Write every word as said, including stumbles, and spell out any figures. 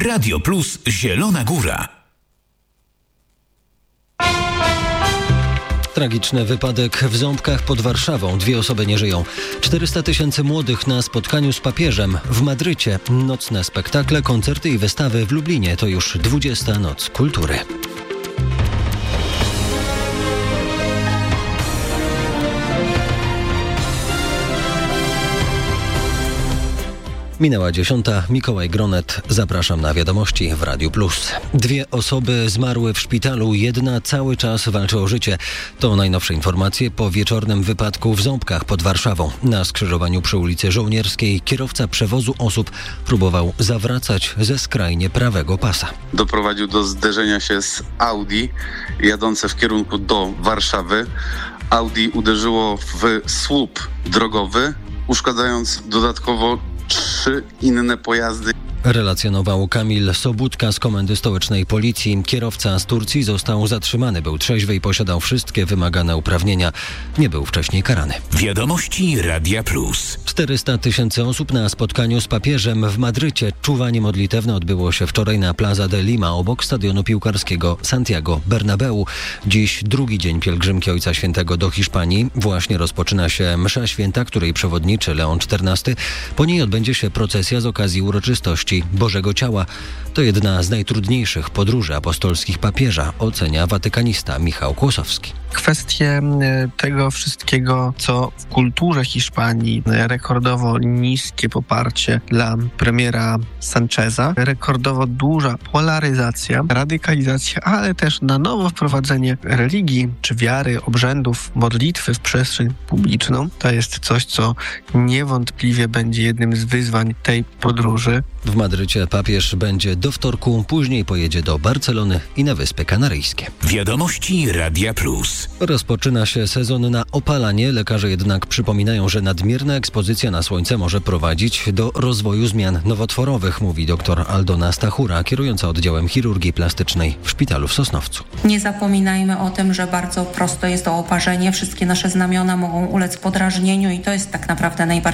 Radio Plus Zielona Góra. Tragiczny wypadek w Ząbkach pod Warszawą. Dwie osoby nie żyją. czterysta tysięcy młodych na spotkaniu z papieżem w Madrycie. Nocne spektakle, koncerty i wystawy w Lublinie. To już dwudziesta Noc Kultury. Minęła dziesiąta. Mikołaj Gronet. Zapraszam na wiadomości w Radiu Plus. Dwie osoby zmarły w szpitalu, jedna cały czas walczy o życie. To najnowsze informacje po wieczornym wypadku w Ząbkach pod Warszawą. Na skrzyżowaniu przy ulicy Żołnierskiej kierowca przewozu osób próbował zawracać ze skrajnie prawego pasa. Doprowadził do zderzenia się z Audi jadące w kierunku do Warszawy. Audi uderzyło w słup drogowy, uszkadzając dodatkowo trzy inne pojazdy. Relacjonował Kamil Sobudka z Komendy Stołecznej Policji. Kierowca z Turcji został zatrzymany. Był trzeźwy i posiadał wszystkie wymagane uprawnienia. Nie był wcześniej karany. Wiadomości Radia Plus. czterysta tysięcy osób na spotkaniu z papieżem w Madrycie. Czuwanie modlitewne odbyło się wczoraj na Plaza de Lima obok stadionu piłkarskiego Santiago Bernabeu. Dziś drugi dzień pielgrzymki Ojca Świętego do Hiszpanii. Właśnie rozpoczyna się msza święta, której przewodniczy Leon czternasty. Po niej odbędzie się procesja z okazji uroczystości Bożego Ciała. To jedna z najtrudniejszych podróży apostolskich papieża, ocenia watykanista Michał Kłosowski. Kwestie tego wszystkiego, co w kulturze Hiszpanii rekordowo niskie poparcie dla premiera Sancheza, rekordowo duża polaryzacja, radykalizacja, ale też na nowo wprowadzenie religii czy wiary, obrzędów, modlitwy w przestrzeń publiczną. To jest coś, co niewątpliwie będzie jednym z wyzwań tej podróży. W Madrycie papież będzie do wtorku, później pojedzie do Barcelony i na Wyspy Kanaryjskie. Wiadomości Radia Plus. Rozpoczyna się sezon na opalanie. Lekarze jednak przypominają, że nadmierna ekspozycja na słońce może prowadzić do rozwoju zmian nowotworowych, mówi dr Aldona Stachura, kierująca oddziałem chirurgii plastycznej w szpitalu w Sosnowcu. Nie zapominajmy o tym, że bardzo prosto jest to oparzenie. Wszystkie nasze znamiona mogą ulec podrażnieniu i to jest tak naprawdę najbardziej